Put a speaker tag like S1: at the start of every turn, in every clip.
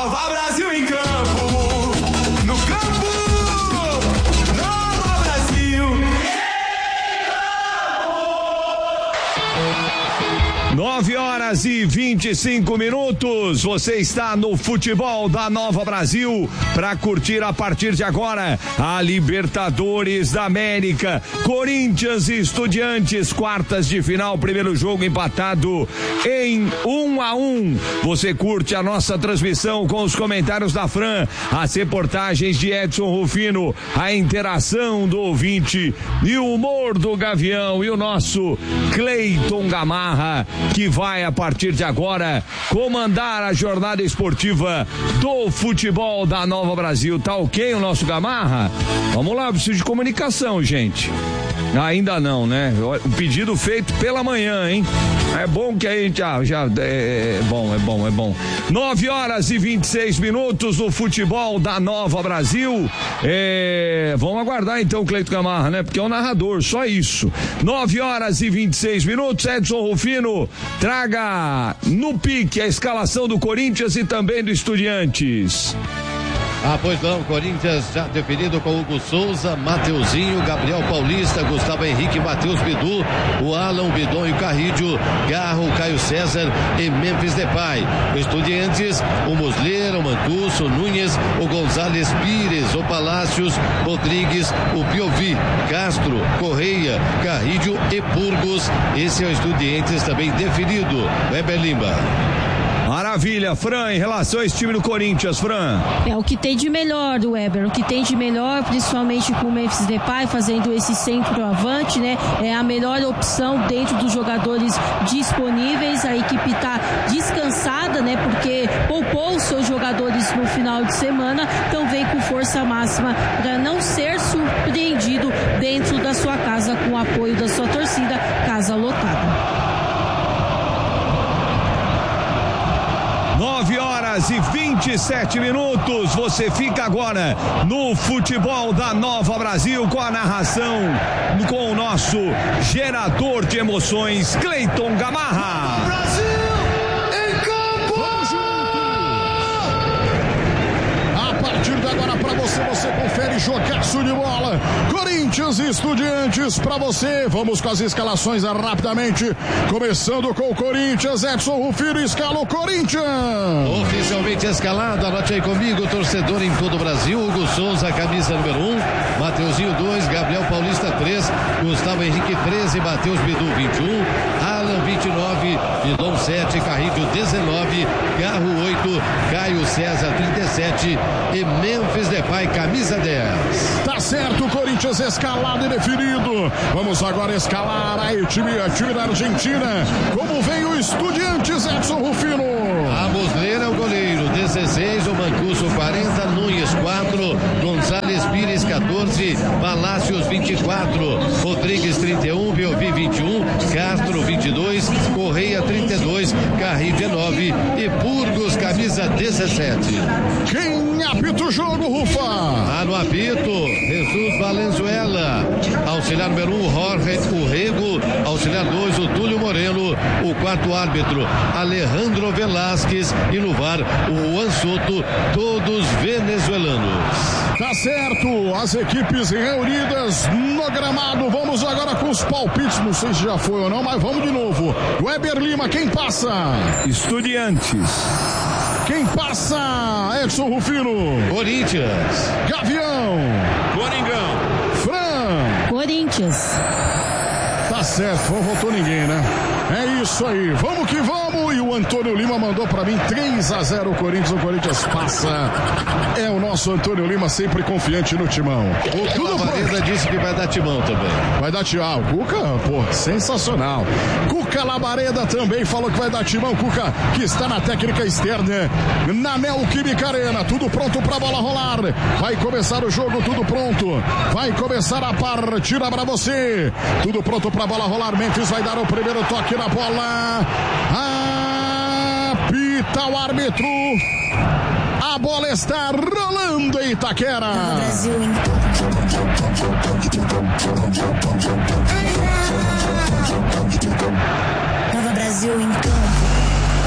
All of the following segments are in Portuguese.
S1: Nova Brasil em campo. No campo. Nova Brasil.
S2: 9h25. Você está no futebol da Nova Brasil para curtir a partir de agora a Libertadores da América. Corinthians e Estudiantes, quartas de final, primeiro jogo empatado em 1-1. Você curte a nossa transmissão com os comentários da Fran, as reportagens de Edson Rufino, a interação do ouvinte e o humor do Gavião e o nosso Cleiton Gamarra, que vai a partir de agora comandar a jornada esportiva do futebol da Nova Brasil. Tá ok o nosso Gamarra? Vamos lá, preciso de comunicação, gente. Ainda não, né? O pedido feito pela manhã, hein? É bom que a gente já é bom. 9h26 no futebol da Nova Brasil. Vamos aguardar então o Cleiton Gamarra, né? Porque é o narrador, só isso. 9h26, Edson Rufino, traga no pique a escalação do Corinthians e também do Estudiantes.
S3: Pois não, Corinthians já definido com Hugo Souza, Mateuzinho, Gabriel Paulista, Gustavo Henrique, Matheus Bidu, o Alan, o Bidon e o Carrídio, Garro, Caio César e Memphis Depay. Estudiantes, o Muslera, o Mancuso, o Nunes, o Gonzalez Pires, o Palácios, Rodrigues, o Piovi, Castro, Correia, Carrídio e Burgos. Esse é o Estudiantes também definido. Weber Lima.
S2: Maravilha, Fran, em relação a esse time do Corinthians, Fran.
S4: É o que tem de melhor do Weber, o que tem de melhor, principalmente com o Memphis Depay fazendo esse centroavante, né? É a melhor opção dentro dos jogadores disponíveis. A equipe está descansada, né? Porque poupou os seus jogadores no final de semana, então vem com força máxima para não ser surpreendido dentro da sua casa com o apoio da sua torcida, casa lotada.
S2: 9h27. Você fica agora no futebol da Nova Brasil com a narração com o nosso gerador de emoções, Cleiton Gamarra.
S1: Brasil em campo.
S5: Vamos junto. A partir de agora para você confere jogaço de bola. Corinthians e Estudiantes para você. Vamos com as escalações rapidamente. Começando com o Corinthians, Edson Rufino escala o Corinthians.
S3: Oficialmente escalado, anote aí comigo, torcedor em todo o Brasil. Hugo Souza, camisa número 1, Mateuzinho 2, Gabriel Paulista 3, Gustavo Henrique 13, Matheus Bidu 21, Alan 29, Bidon 7, Carrídio 19, Garro 8, Caio César 37 e Memphis Depay, camisa 10.
S5: Tá certo, Corinthians escalado e definido. Vamos agora escalar o time da Argentina. Como vem o Estudiantes, Edson Rufino?
S3: A Muslera é o goleiro, 16, o Mancuso 40, Nunes 4, Gonzalez Pires 14, Palácios 24, Rodrigues 31, Piovi 21, Castro 22, Correia 32, Carrinho 19 e Burgos, camisa 17.
S5: Quem apita o jogo, Rufa?
S3: No apito, Jesus Valenzuela, auxiliar número 1, Jorge Urrego, auxiliar 2, o Túlio Moreno, o quarto árbitro, Alejandro Velasquez e no VAR, o Juan Soto, todos venezuelanos.
S5: Tá certo, as equipes reunidas no gramado. Vamos agora com os palpites, não sei se já foi ou não, mas vamos de novo. Weber Lima, quem passa?
S2: Estudiantes.
S5: Quem passa? Edson Rufino.
S3: Corinthians.
S5: Gavião.
S2: Coringão.
S5: Fran.
S4: Corinthians.
S5: Tá certo, não votou ninguém, né? É isso aí, vamos que vamos. E o Antônio Lima mandou pra mim 3-0 o Corinthians passa. É o nosso Antônio Lima, sempre confiante no timão.
S3: O Cuca Labareda disse que vai dar timão também.
S5: Vai dar timão. O Cuca, pô, sensacional. Cuca Labareda também falou que vai dar timão. Cuca, que está na técnica externa, na Neoquímica Arena. Tudo pronto pra bola rolar. Vai começar o jogo, tudo pronto. Vai começar a partida pra você. Tudo pronto pra bola rolar. Memphis vai dar o primeiro toque na bola. Apita o árbitro. A bola está rolando em Itaquera.
S6: Nova Brasil em Nova Brasil em campo.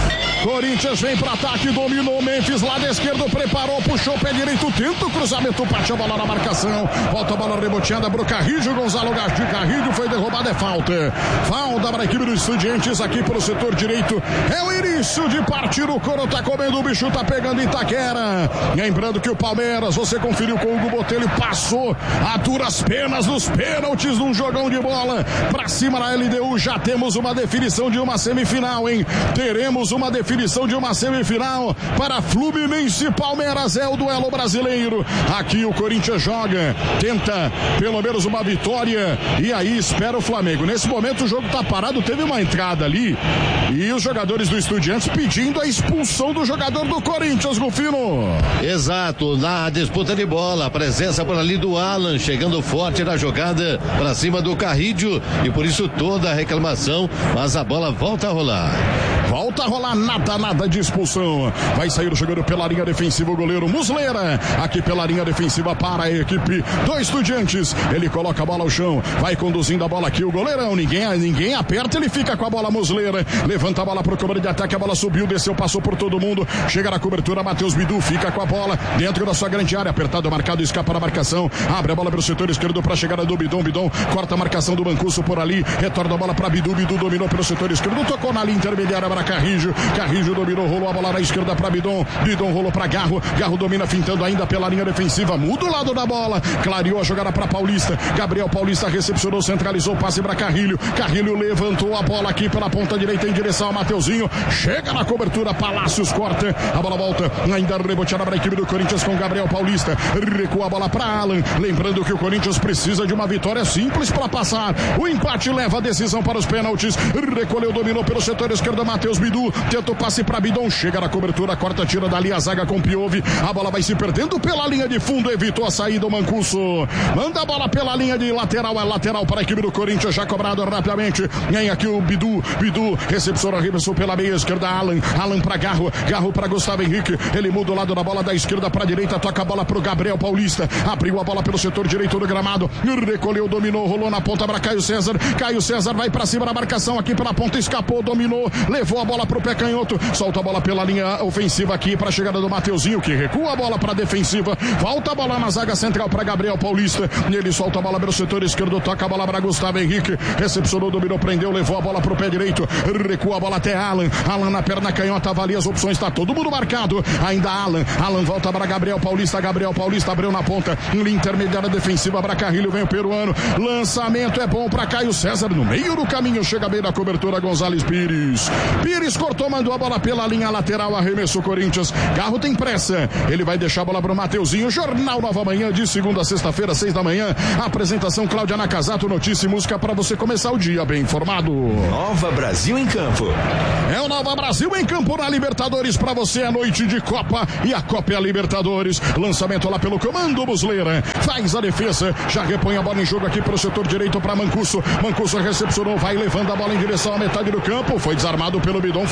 S5: Corinthians vem para ataque, dominou Memphis, lado esquerdo, preparou, puxou o pé direito, tenta o cruzamento, parte a bola na marcação, volta a bola reboteada pro Carrijo, Gonzalo Carrijo foi derrubado, é falta para a equipe do Estudiantes aqui pelo setor direito, é o início de partir, o couro tá comendo, o bicho tá pegando em Itaquera. Lembrando que o Palmeiras, você conferiu com o Hugo Botelho, passou a duras penas nos pênaltis num jogão de bola pra cima na LDU. Já temos uma definição de uma semifinal, hein? Teremos uma definição de uma semifinal para Fluminense e Palmeiras, é o duelo brasileiro. Aqui o Corinthians joga, tenta pelo menos uma vitória e aí espera o Flamengo. Nesse momento o jogo tá parado, teve uma entrada ali e os jogadores do Estudiantes pedindo a expulsão do jogador do Corinthians, Rufino.
S3: Exato, na disputa de bola, a presença por ali do Alan, chegando forte na jogada para cima do Carridio e por isso toda a reclamação, mas a bola volta a rolar.
S5: Volta a rolar, nada de expulsão. Vai sair o jogador pela linha defensiva, o goleiro Muslera. Aqui pela linha defensiva para a equipe do Estudiantes. Ele coloca a bola ao chão, vai conduzindo a bola aqui, o goleirão. Ninguém aperta, ele fica com a bola, Muslera. Levanta a bola pro cobrador de ataque, a bola subiu, desceu, passou por todo mundo. Chega na cobertura, Matheus Bidu fica com a bola dentro da sua grande área. Apertado, marcado, escapa na marcação. Abre a bola pelo setor esquerdo para a chegada do Bidon. Bidon corta a marcação do Mancuso por ali. Retorna a bola para Bidu. Bidu dominou pelo setor esquerdo, tocou na linha intermediária para Carrijo. Carrijo dominou, rolou a bola na esquerda para Bidon. Bidon rolou para Garro. Garro domina, fintando ainda pela linha defensiva. Muda o lado da bola. Clareou a jogada para Paulista. Gabriel Paulista recepcionou, centralizou o passe para Carrilho. Carrilho levantou a bola aqui pela ponta direita em direção a Mateuzinho. Chega na cobertura, Palácios corta. A bola volta, ainda reboteada para a equipe do Corinthians com Gabriel Paulista. Recua a bola para Alan. Lembrando que o Corinthians precisa de uma vitória simples para passar. O empate leva a decisão para os pênaltis. Recolheu, dominou pelo setor esquerdo, Matheus Bidu. Tenta o passe para Bidon. Chega na cobertura, corta, tira dali a zaga com Piove. A bola vai se perdendo pela linha de fundo. Evitou a saída o Mancuso. Manda a bola pela linha de lateral. É lateral para a equipe do Corinthians. Já cobrado rapidamente. Vem aqui o Bidu. Bidu recepciona, arremessou pela meia esquerda. Alan para Garro. Garro para Gustavo Henrique. Ele muda o lado da bola da esquerda para a direita. Toca a bola para o Gabriel Paulista. Abriu a bola pelo setor direito do gramado. Recolheu, dominou, rolou na ponta para Caio César. Caio César vai para cima da marcação aqui pela ponta. Escapou, dominou, levou a bola para o pé canhoto. Solta a bola pela linha ofensiva aqui para a chegada do Mateuzinho, que recua a bola para a defensiva. Volta a bola na zaga central para Gabriel Paulista. Ele solta a bola pelo setor esquerdo. Toca a bola para Gustavo Henrique. Recepcionou, dominou, prendeu, levou a bola para o pé direito. Recua a bola até Alan. Alan na perna canhota, avalia as opções. Está todo mundo marcado. Ainda Alan. Alan volta para Gabriel Paulista. Gabriel Paulista abriu na ponta. Linha intermediária defensiva para Carrilho. Vem o peruano. Lançamento é bom para Caio César. No meio do caminho. Chega bem na cobertura Gonzales Pires. Pires cortou, mandou a bola pela linha lateral. Arremessou Corinthians. Garro tem pressa. Ele vai deixar a bola para o Mateuzinho. Jornal Nova Manhã de segunda a sexta-feira, 6 da manhã. Apresentação Cláudia Nakazato. Notícia e música para você começar o dia bem informado.
S6: Nova Brasil em campo.
S5: É o Nova Brasil em campo na Libertadores para você a noite de Copa e a Copa é a Libertadores. Lançamento lá pelo comando Muslera. Faz a defesa. Já repõe a bola em jogo aqui pelo setor direito para Mancuso. Mancuso recepcionou, vai levando a bola em direção à metade do campo. Foi desarmado pelo Bidon.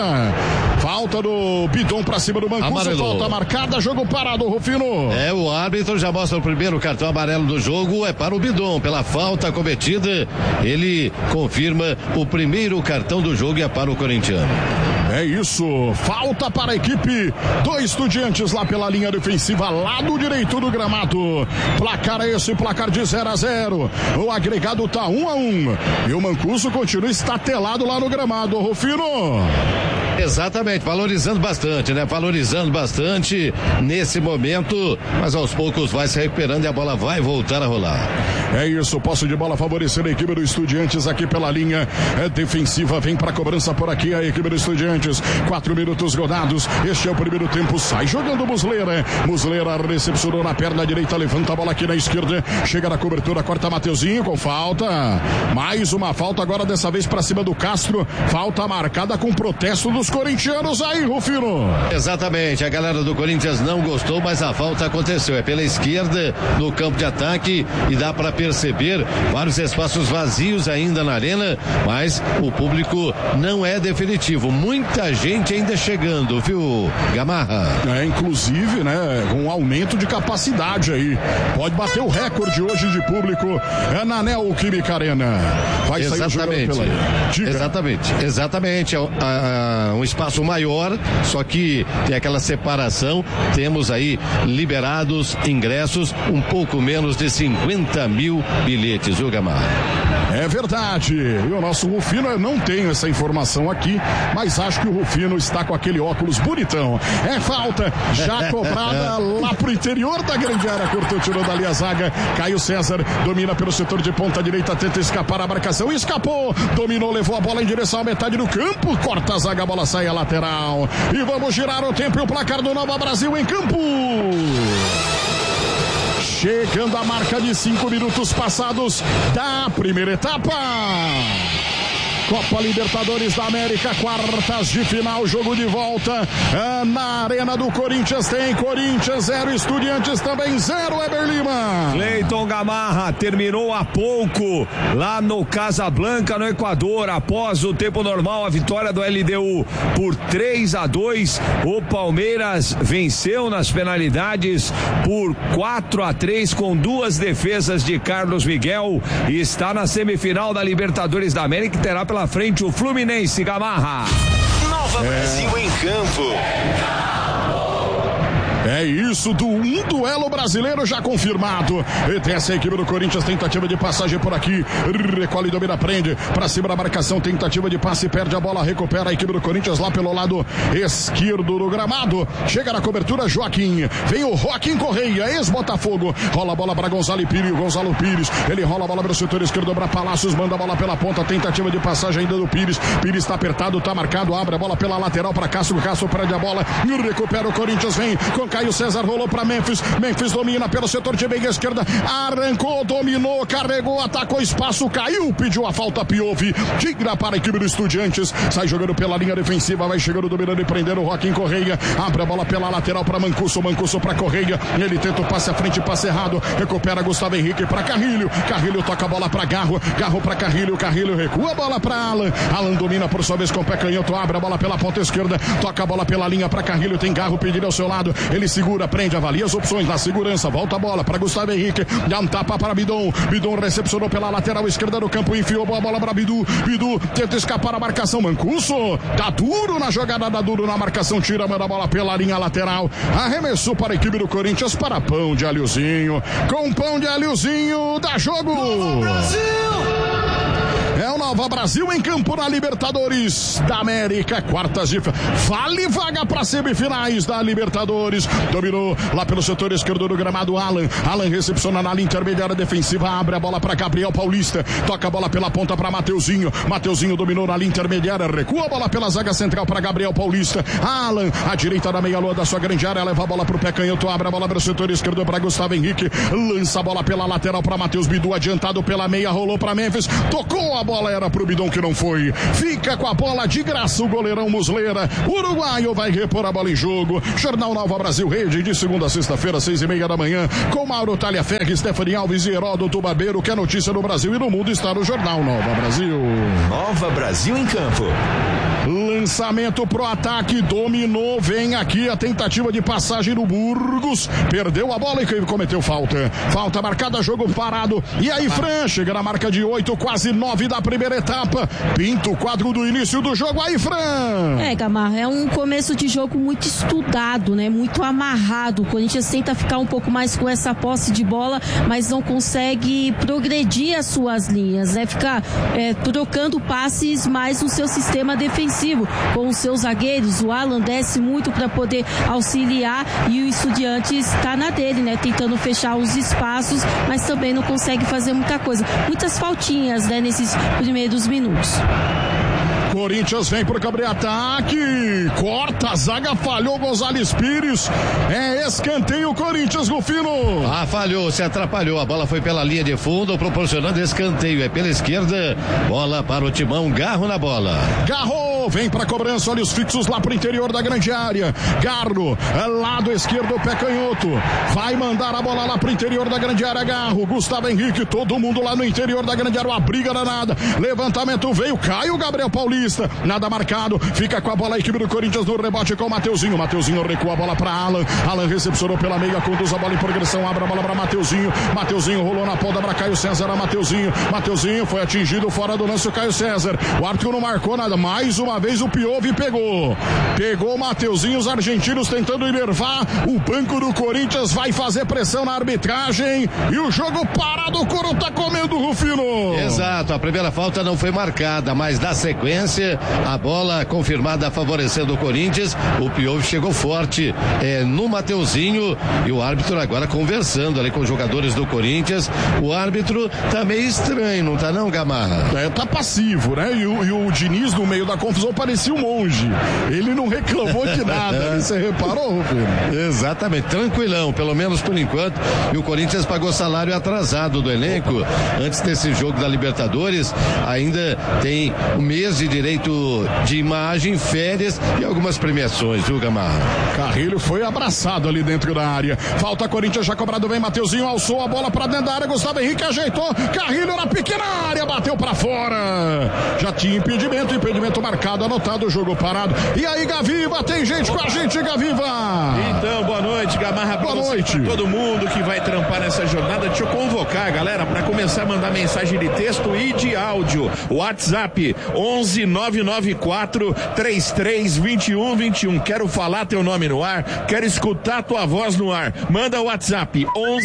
S5: Falta do Bidon para cima do Mancuso. Amarelou. Falta marcada, jogo parado, Rufino.
S3: É, o árbitro já mostra o primeiro cartão amarelo do jogo, é para o Bidon, pela falta cometida. Ele confirma o primeiro cartão do jogo e é para o corintiano.
S5: É isso, falta para a equipe do Estudiantes lá pela linha defensiva, lado direito do gramado. Placar é esse, placar de 0-0. O agregado tá 1-1. E o Mancuso continua estatelado lá no gramado, Rufino.
S3: Exatamente, valorizando bastante, né? Valorizando bastante nesse momento, mas aos poucos vai se recuperando e a bola vai voltar a rolar.
S5: É isso, posse de bola favorecendo a equipe do Estudiantes aqui pela linha defensiva. Vem para cobrança por aqui a equipe do Estudiantes. 4 minutos rodados. Este é o primeiro tempo. Sai jogando Muslera. Muslera recepcionou na perna direita, levanta a bola aqui na esquerda. Chega na cobertura, corta Mateuzinho com falta. Mais uma falta agora, dessa vez para cima do Castro. Falta marcada com protesto dos corintianos aí, Rufino.
S3: Exatamente, a galera do Corinthians não gostou, mas a falta aconteceu. É pela esquerda no campo de ataque e dá para perceber vários espaços vazios ainda na arena, mas o público não é definitivo. Muita gente ainda chegando, viu, Gamarra?
S5: É, inclusive, né, um aumento de capacidade aí. Pode bater o recorde hoje de público na Neoquímica Arena. Vai sair
S3: exatamente.
S5: Exatamente.
S3: Exatamente. um espaço maior, só que tem aquela separação. Temos aí liberados ingressos, um pouco menos de 50 mil bilhetes, viu, Gamarra?
S5: É verdade. E o nosso Rufino, eu não tenho essa informação aqui, mas acho que o Rufino está com aquele óculos bonitão. É falta, já cobrada lá pro interior da grande área. Cortou, tirou dali a zaga. Caio César domina pelo setor de ponta direita, tenta escapar a marcação. Escapou, dominou, levou a bola em direção à metade do campo. Corta a zaga, a bola sai à lateral. E vamos girar o tempo e o placar do Nova Brasil em campo. Chegando a marca de 5 minutos passados da primeira etapa. Copa Libertadores da América, quartas de final, jogo de volta na Arena do Corinthians. Tem Corinthians 0, Estudiantes também 0, Eber Lima.
S2: Cleiton Gamarra terminou há pouco lá no Casablanca, no Equador, após o tempo normal, a vitória do LDU por 3-2. O Palmeiras venceu nas penalidades por 4-3 com 2 defesas de Carlos Miguel e está na semifinal da Libertadores da América, que terá pela frente o Fluminense. Gamarra.
S6: Nova Brasil em campo.
S5: É isso, um duelo brasileiro já confirmado. E tem essa equipe do Corinthians, tentativa de passagem por aqui. Recolhe, domina, prende. Pra cima da marcação, tentativa de passe, perde a bola, recupera a equipe do Corinthians lá pelo lado esquerdo do gramado. Chega na cobertura, Joaquim. Vem o Joaquim Correia, ex-Botafogo. Rola a bola pra Gonzalo Pires. Ele rola a bola pro setor esquerdo pra Palácios, manda a bola pela ponta. Tentativa de passagem ainda do Pires. Pires tá apertado, tá marcado, abre a bola pela lateral pra Castro. Castro perde a bola, recupera o Corinthians, vem com Caio César, rolou para Memphis domina pelo setor de meia esquerda, arrancou, dominou, carregou, atacou espaço, caiu, pediu a falta, Piove, tira para a equipe do Estudiantes, sai jogando pela linha defensiva, vai chegando, dominando e prendendo o Joaquim Correia, abre a bola pela lateral para Mancuso para Correia, ele tenta o passe à frente, passe errado, recupera Gustavo Henrique para Carrilho toca a bola para Garro para Carrilho recua a bola para Alan domina por sua vez com o pé canhoto, abre a bola pela ponta esquerda, toca a bola pela linha para Carrilho, tem Garro pedindo ao seu lado, ele segura, prende, avalia as opções na segurança, volta a bola para Gustavo Henrique, dá um tapa para Bidon recepcionou pela lateral esquerda do campo, enfiou a bola para Bidu tenta escapar a marcação, Mancuso tá duro na jogada, duro na marcação, manda a bola pela linha lateral, arremessou para a equipe do Corinthians, para Pão de Alhozinho, com Pão de Alhozinho, dá jogo! É o Nova Brasil em campo na Libertadores da América, quartas de vale vaga para semifinais da Libertadores. Dominou lá pelo setor esquerdo do gramado, Alan recepciona na linha intermediária defensiva, abre a bola para Gabriel Paulista, toca a bola pela ponta para Mateuzinho dominou na linha intermediária, recua a bola pela zaga central para Gabriel Paulista, Alan, à direita da meia-lua da sua grande área, leva a bola pro pé canhoto, abre a bola pelo setor esquerdo para Gustavo Henrique, lança a bola pela lateral para Matheus Bidu, adiantado pela meia, rolou para Memphis, tocou a bola, era pro Bidon que não foi, fica com a bola de graça o goleirão Muslera, uruguaio vai repor a bola em jogo. Jornal Nova Brasil Rede, de segunda a sexta-feira, 6:30 da manhã, com Mauro Talhaferri, Stephanie Alves e Heródoto Barbeiro, que a notícia no Brasil e no mundo está no Jornal Nova Brasil.
S6: Nova Brasil em campo.
S5: Lançamento pro ataque, dominou, vem aqui a tentativa de passagem do Burgos, perdeu a bola e cometeu falta marcada, jogo parado, e aí Fran, chega na marca de 8, quase 9 da primeira etapa, pinta o quadro do início do jogo, aí Fran.
S4: Gamarra, é um começo de jogo muito estudado, né, muito amarrado, o Corinthians tenta ficar um pouco mais com essa posse de bola, mas não consegue progredir as suas linhas, né, ficar trocando passes mais no seu sistema defensivo, com os seus zagueiros, o Alan desce muito para poder auxiliar e o Estudiantes está na dele, né, tentando fechar os espaços, mas também não consegue fazer muita coisa, muitas faltinhas, né, nesses primeiros minutos.
S5: Corinthians vem pro cabreataque, corta a zaga, falhou Gonzales Pires, é escanteio Corinthians, Rufino.
S3: Falhou, se atrapalhou, a bola foi pela linha de fundo, proporcionando escanteio, é pela esquerda, bola para o Timão, Garro na bola.
S5: Garro, vem pra cobrança, olhos fixos lá pro interior da grande área, Garro, lado esquerdo, pé canhoto, vai mandar a bola lá pro interior da grande área, Garro, Gustavo Henrique, todo mundo lá no interior da grande área, uma briga danada, levantamento veio, cai o Gabriel Paulista, Paulista, nada marcado, fica com a bola a equipe do Corinthians no rebote com o Mateuzinho recua a bola para Alan recepcionou pela meia, conduz a bola em progressão, abre a bola para Mateuzinho rolou na ponta para Caio César, Mateuzinho foi atingido fora do lance, o Caio César, o árbitro não marcou nada, mais uma vez o Piove pegou o Mateuzinho, os argentinos tentando enervar, o banco do Corinthians vai fazer pressão na arbitragem e o jogo parado, o Coro tá comendo, Rufino.
S3: Exato, a primeira falta não foi marcada, mas na sequência a bola confirmada favorecendo o Corinthians, o Piove chegou forte no Mateuzinho e o árbitro agora conversando ali com os jogadores do Corinthians. O árbitro tá meio estranho, não tá não, Gamarra?
S5: Tá passivo, né? E o Diniz no meio da confusão parecia um monge, ele não reclamou de nada. Você reparou, Rufino?
S3: Exatamente, tranquilão, pelo menos por enquanto. E o Corinthians pagou salário atrasado do elenco antes desse jogo da Libertadores. Ainda tem um mês de direito de imagem, férias e algumas premiações, viu, Gamarra?
S5: Carrilho foi abraçado ali dentro da área. Falta Corinthians, já cobrado bem, Mateuzinho alçou a bola pra dentro da área, Gustavo Henrique ajeitou, Carrilho na pequena área, bateu pra fora. Já tinha impedimento marcado, anotado, jogo parado. E aí, Gaviva, tem gente com a gente, Gaviva.
S7: Então, boa noite, Gamarra.
S5: Boa noite.
S7: Todo mundo que vai trampar nessa jornada, deixa eu convocar, galera, para começar a mandar mensagem de texto e de áudio. WhatsApp 11-994-33-21-21. Quero falar teu nome no ar, quero escutar tua voz no ar. Manda o WhatsApp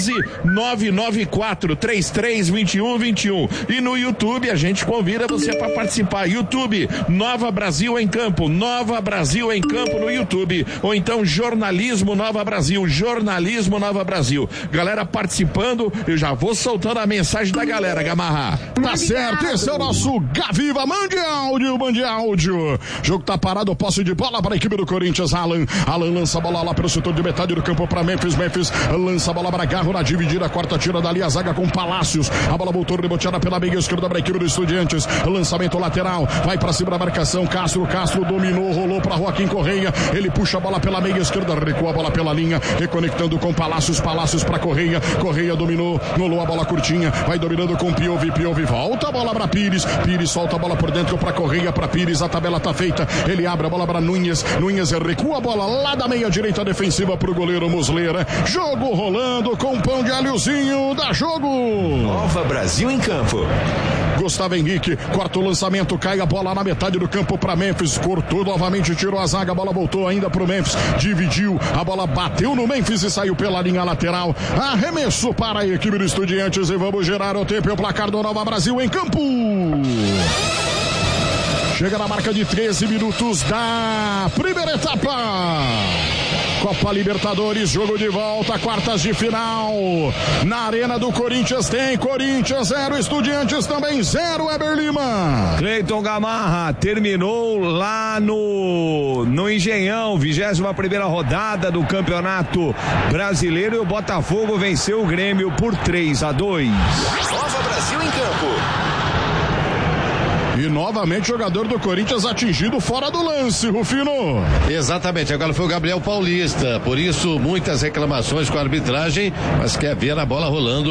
S7: 11-994-33-21-21. E no YouTube a gente convida você para participar. YouTube, Nova Brasil em Campo. Nova Brasil em Campo no YouTube. Ou então Jornalismo Nova Brasil. Jornalismo Nova Brasil. Galera participando, eu já vou soltando a mensagem da galera, Gamarra.
S5: Tá certo, esse é o nosso Gaviva. Mande áudio. Jogo tá parado, posse de bola para a equipe do Corinthians. Alan lança a bola lá pelo setor de metade do campo para Memphis lança a bola para Garro na dividida, quarta tira dali a zaga com Palácios. A bola voltou reboteada pela meia esquerda para a equipe do Estudiantes. Lançamento lateral, vai para cima da marcação. Castro dominou, rolou para Joaquim Correia. Ele puxa a bola pela meia esquerda, recua a bola pela linha, reconectando com Palácios para Correia dominou, rolou a bola curtinha, vai dominando com Piove, volta a bola para Pires solta a bola por dentro para Correia, para Pires, a tabela tá feita, ele abre a bola para Nunes recua a bola lá da meia direita defensiva pro goleiro Muslera. Jogo rolando com pão de alhozinho, dá jogo.
S6: Nova Brasil em Campo.
S5: Gustavo Henrique, corta o lançamento, cai a bola na metade do campo para Memphis, cortou novamente, tirou a zaga, a bola voltou ainda pro Memphis, dividiu, a bola bateu no Memphis e saiu pela linha lateral, arremesso para a equipe do Estudiantes e vamos gerar o tempo e o placar do Nova Brasil em Campo. Chega na marca de 13 minutos da primeira etapa. Copa Libertadores, jogo de volta, quartas de final. Na Arena do Corinthians tem Corinthians 0, Estudiantes também 0, Eber Lima.
S2: Cleiton Gamarra terminou lá no Engenhão, 21ª rodada do Campeonato Brasileiro, e o Botafogo venceu o Grêmio por 3-2.
S6: Nova Brasil em Campo.
S5: E novamente jogador do Corinthians atingido fora do lance, Rufino.
S3: Exatamente, agora foi o Gabriel Paulista, por isso muitas reclamações com a arbitragem, mas quer ver a bola rolando